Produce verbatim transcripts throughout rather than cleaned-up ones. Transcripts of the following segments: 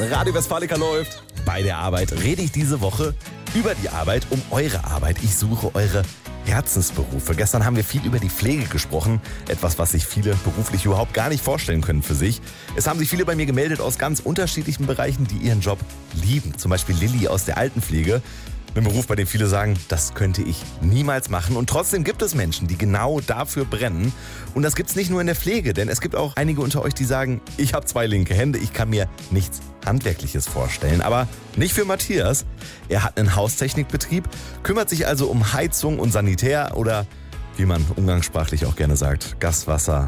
Radio Westfalica läuft. Bei der Arbeit rede ich diese Woche über die Arbeit, um eure Arbeit. Ich suche eure Herzensberufe. Gestern haben wir viel über die Pflege gesprochen. Etwas, was sich viele beruflich überhaupt gar nicht vorstellen können für sich. Es haben sich viele bei mir gemeldet aus ganz unterschiedlichen Bereichen, die ihren Job lieben. Zum Beispiel Lilly aus der Altenpflege. Ein Beruf, bei dem viele sagen, das könnte ich niemals machen. Und trotzdem gibt es Menschen, die genau dafür brennen. Und das gibt es nicht nur in der Pflege, denn es gibt auch einige unter euch, die sagen, ich habe zwei linke Hände, ich kann mir nichts Handwerkliches vorstellen. Aber nicht für Matthias. Er hat einen Haustechnikbetrieb, kümmert sich also um Heizung und Sanitär oder, wie man umgangssprachlich auch gerne sagt, Gas, Wasser.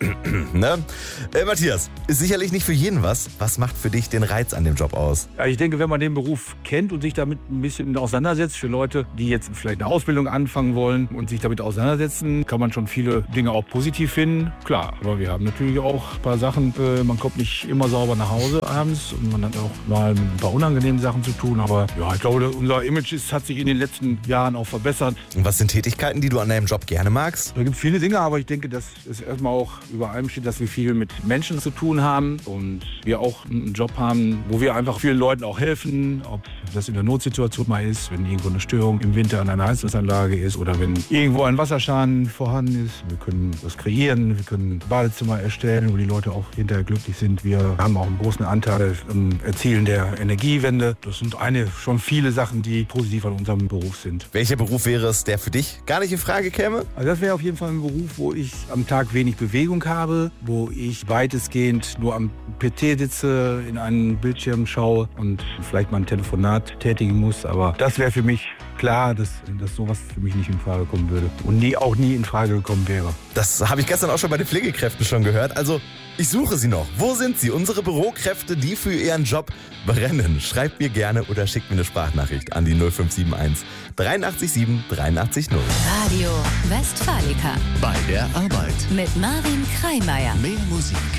ne? Äh, Matthias, ist sicherlich nicht für jeden was. Was macht für dich den Reiz an dem Job aus? Ja, ich denke, wenn man den Beruf kennt und sich damit ein bisschen auseinandersetzt, für Leute, die jetzt vielleicht eine Ausbildung anfangen wollen und sich damit auseinandersetzen, kann man schon viele Dinge auch positiv finden. Klar, aber wir haben natürlich auch ein paar Sachen, äh, man kommt nicht immer sauber nach Hause abends und man hat auch mal mit ein paar unangenehmen Sachen zu tun. Aber ja, ich glaube, unser Image ist, hat sich in den letzten Jahren auch verbessert. Und was sind Tätigkeiten, die du an deinem Job gerne magst? Da gibt es viele Dinge, aber ich denke, dass es erstmal auch über allem steht, dass wir viel mit Menschen zu tun haben und wir auch einen Job haben, wo wir einfach vielen Leuten auch helfen, ob das in der Notsituation mal ist, wenn irgendwo eine Störung im Winter an einer Heizungsanlage ist oder wenn irgendwo ein Wasserschaden vorhanden ist. Wir können das kreieren, wir können Badezimmer erstellen, wo die Leute auch hinterher glücklich sind. Wir haben auch einen großen Anteil am Erzielen der Energiewende. Das sind eine schon viele Sachen, die positiv an unserem Beruf sind. Welcher Beruf wäre es, der für dich gar nicht in Frage käme? Also das wäre auf jeden Fall ein Beruf, wo ich am Tag wenig Bewegung habe, wo ich weitestgehend nur am P C sitze, in einen Bildschirm schaue und vielleicht mal ein Telefonat tätigen muss. Aber das wäre für mich klar, dass, dass sowas für mich nicht in Frage kommen würde und nie, auch nie in Frage gekommen wäre. Das habe ich gestern auch schon bei den Pflegekräften schon gehört. Also ich suche sie noch. Wo sind sie? Unsere Bürokräfte, die für ihren Job brennen. Schreibt mir gerne oder schickt mir eine Sprachnachricht an die null fünf sieben eins dreiundachtzig sieben dreiundachtzig null. Radio Westfalica. Bei der Arbeit. Mit Marvin Kreimeier. Mehr Musik.